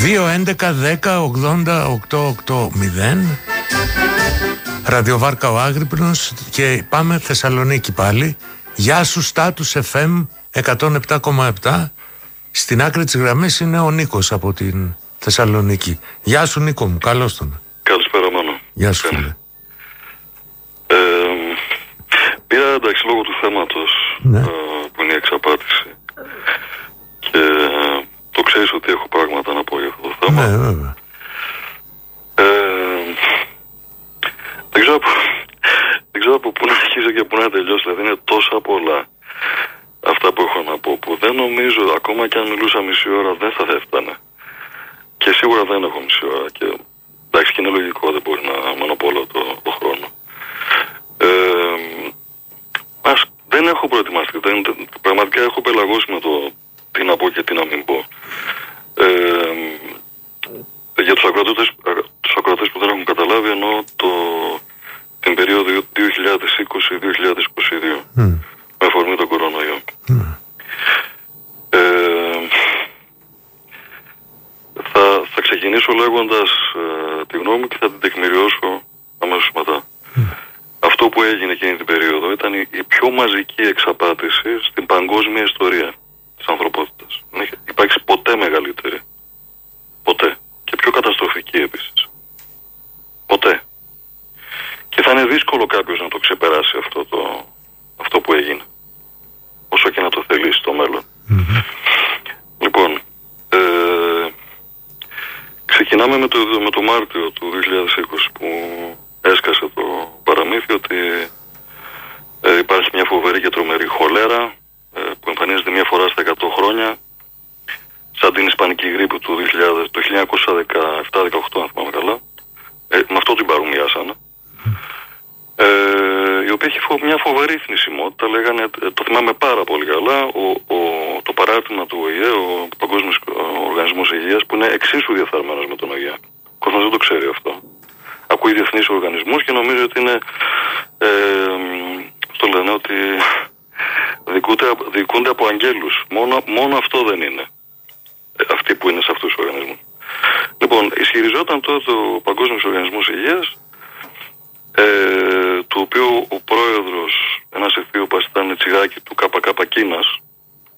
2-11-10-80-880. Ραδιοβάρκα ο Άγρυπνος. Και πάμε Θεσσαλονίκη πάλι. Γεια σου Στάτους FM 107,7. Στην άκρη της γραμμής είναι ο Νίκος από την Θεσσαλονίκη. Γεια σου Νίκο μου, καλώς τον. Καλησπέρα Μάνο. Γεια σου φίλε. Πήρα εντάξει λόγω του θέματος, ναι. Που είναι η εξαπάτηση. Και το ξέρεις ότι έχω πράγματα να πω για αυτό το θέμα. Ναι, βέβαια. Δεν ξέρω από πού να αρχίσω και πού να τελειώσω. Δηλαδή είναι τόσα πολλά αυτά που έχω να πω, που δεν νομίζω, ακόμα και αν μιλούσα μισή ώρα, δεν θα έφτανε. Και σίγουρα δεν έχω μισή ώρα. Και εντάξει, και είναι λογικό, δεν μπορεί να μονοπολώ το χρόνο. Δεν έχω προετοιμαστεί. Πραγματικά έχω πελαγώσει με το τι να πω και τι να μην πω. Για τους ακροατές που δεν έχουν καταλάβει, εννοώ την περίοδο 2020-2022 με αφορμή τον κορονοϊό. Θα ξεκινήσω λέγοντας τη γνώμη μου και θα την τεκμηριώσω αμέσως μετά. Αυτό που έγινε εκείνη την περίοδο ήταν η πιο μαζική εξαπάτηση στην παγκόσμια ιστορία της ανθρωπότητας. Δεν έχει υπάρξει ποτέ μεγαλύτερη. Ποτέ. Και πιο καταστροφική επίσης. Ποτέ. Και θα είναι δύσκολο κάποιος να το ξεπεράσει αυτό που έγινε. Όσο και να το θελήσει στο μέλλον. Λοιπόν, ξεκινάμε με το Μάρτιο του 2020 που έσκασε το παραμύθι ότι υπάρχει μια φοβερή και τρομερή χολέρα που εμφανίζεται μια φορά στα 100 χρόνια, σαν την Ισπανική γρίπη του 1917-18, αν θυμάμαι καλά. Με αυτό την παρομοιάσανε. Η οποία έχει μια φοβερή θνησιμότητα. Λέγανε, το θυμάμαι πάρα πολύ καλά, το παράρτημα του ΟΗΕ, ο Παγκόσμιος Οργανισμός Υγείας, που είναι εξίσου διεφθαρμένος με τον ΟΗΕ. Ο κόσμος δεν το ξέρει αυτό. Ακούει διεθνείς οργανισμούς και νομίζει ότι είναι, το λένε ότι διοικούνται από αγγέλους. Μόνο αυτό δεν είναι. Αυτοί που είναι σε αυτούς τους οργανισμούς. Λοιπόν, ισχυριζόταν τότε ο Παγκόσμιος Οργανισμός Υγείας, του οποίου ο πρόεδρος, ένας ευθύωπας, ήταν τσιγάκι του ΚΚ Κίνας,